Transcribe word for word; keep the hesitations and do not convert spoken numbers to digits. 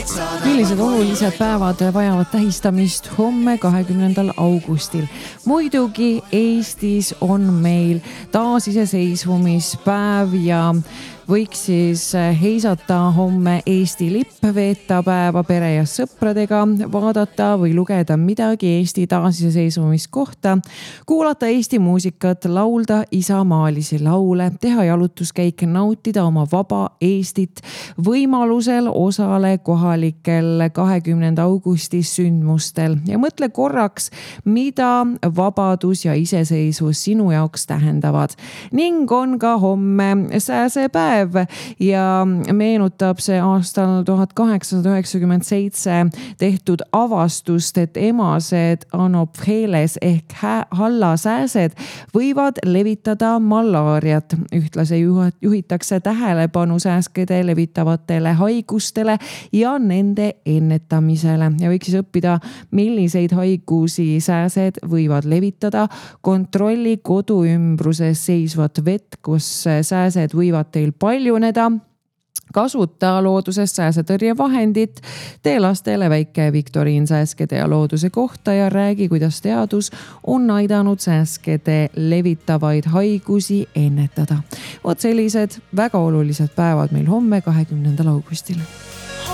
Millised olulised päevad vajavad tähistamist homme kahekümnendal augustil? Muidugi Eestis on meil taasiseseisvumispäev ja võiks siis heisata homme Eesti lipp, veeta päeva pere ja sõpradega, vaadata või lugeda midagi Eesti taasiseseisvumist kohta, kuulata Eesti muusikat, laulda isamaalisi laule, teha jalutuskäike, nautida oma vaba Eestit, võimalusel osale kohalikel kahekümnenda augusti sündmustel ja mõtle korraks, mida vabadus ja iseseisvus sinu jaoks tähendavad. Ning on ka homme sääsepäev ja meenutab see aastal tuhat kaheksasada üheksakümmend seitse tehtud avastust, et emased anopheles ehk hallasääsed võivad levitada malaariat. Ühtlase juhitakse tähelepanu sääskede levitavatele haigustele ja nende ennetamisele ja võiks siis õppida, milliseid haigusi sääsed võivad levitada. Kontrolli kodu ümbruses seisvat vett, kus sääsed võivad teil paljuneda. Kasuta loodusest sääsetõrjevahendit, tee lastele väike viktoriin sääskede ja looduse kohta ja räägi, kuidas teadus on aidanud sääskede levitavaid haigusi ennetada. Vot sellised väga olulised päevad meil homme kahekümnendal augustil.